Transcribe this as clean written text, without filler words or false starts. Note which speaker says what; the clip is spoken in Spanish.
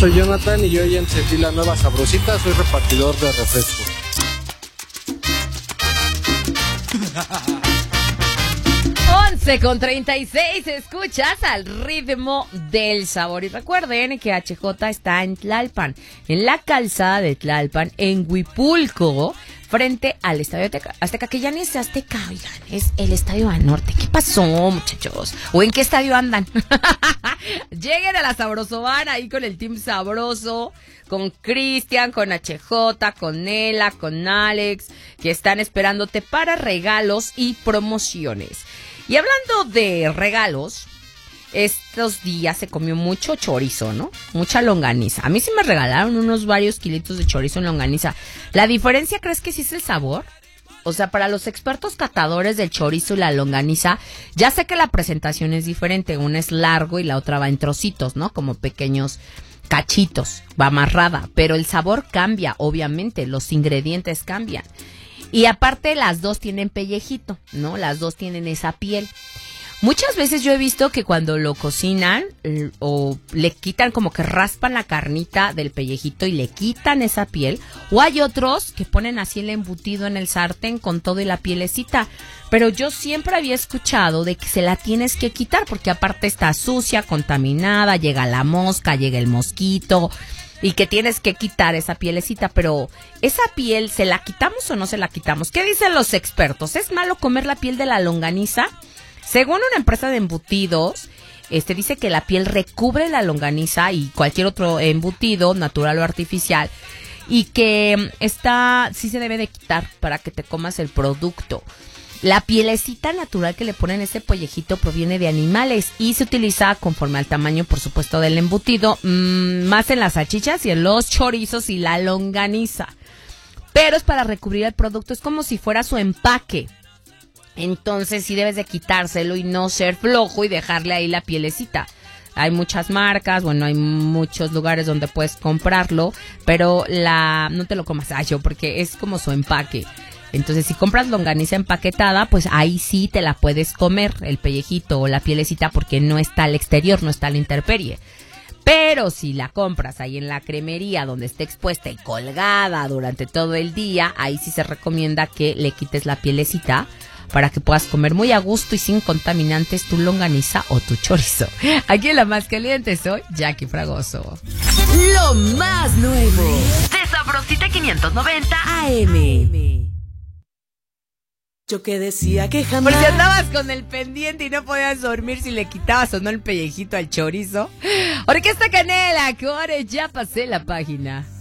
Speaker 1: soy Jonathan y hoy encendí la nueva Sabrosita, soy repartidor de refresco.
Speaker 2: Con 36 escuchas al ritmo del sabor. Y recuerden que HJ está en Tlalpan, en la calzada de Tlalpan, en Huipulco, frente al Estadio Azteca, que ya ni es Azteca, oigan, es el Estadio Banorte. ¿Qué pasó, muchachos? ¿O en qué estadio andan? Lleguen a la Sabrosobar ahí con el Team Sabroso, con Cristian, con HJ, con Nela, con Alex, que están esperándote para regalos y promociones. Y hablando de regalos, estos días se comió mucho chorizo, ¿no? Mucha longaniza. A mí sí me regalaron unos varios kilitos de chorizo en longaniza. ¿La diferencia crees que sí es el sabor? O sea, para los expertos catadores del chorizo y la longaniza, ya sé que la presentación es diferente. Una es largo y la otra va en trocitos, ¿no? Como pequeños cachitos, va amarrada. Pero el sabor cambia, obviamente. Los ingredientes cambian. Y aparte las dos tienen pellejito, ¿no? Las dos tienen esa piel. Muchas veces yo he visto que cuando lo cocinan o le quitan, como que raspan la carnita del pellejito y le quitan esa piel. O hay otros que ponen así el embutido en el sartén con todo y la pielecita. Pero yo siempre había escuchado de que se la tienes que quitar porque aparte está sucia, contaminada, llega la mosca, llega el mosquito. Y que tienes que quitar esa pielecita, pero ¿esa piel se la quitamos o no se la quitamos? ¿Qué dicen los expertos? ¿Es malo comer la piel de la longaniza? Según una empresa de embutidos, dice que la piel recubre la longaniza y cualquier otro embutido, natural o artificial, y que sí se debe de quitar para que te comas el producto. La pielecita natural que le ponen a ese pellejito proviene de animales y se utiliza conforme al tamaño, por supuesto, del embutido, más en las salchichas y en los chorizos y la longaniza. Pero es para recubrir el producto, es como si fuera su empaque. Entonces sí debes de quitárselo y no ser flojo y dejarle ahí la pielecita. Hay muchas marcas, bueno, hay muchos lugares donde puedes comprarlo, pero no te lo comas porque es como su empaque. Entonces, si compras longaniza empaquetada, pues ahí sí te la puedes comer, el pellejito o la pielecita, porque no está al exterior, no está a la intemperie. Pero si la compras ahí en la cremería, donde esté expuesta y colgada durante todo el día, ahí sí se recomienda que le quites la pielecita para que puedas comer muy a gusto y sin contaminantes tu longaniza o tu chorizo. Aquí en La Más Caliente soy Jackie Fragoso.
Speaker 3: Lo más nuevo de Sabrosita 590 AM.
Speaker 4: Yo que decía que jamás.
Speaker 2: Por si andabas con el pendiente y no podías dormir si le quitabas o no el pellejito al chorizo. Orquesta Canela, que ahora ya pasé la página.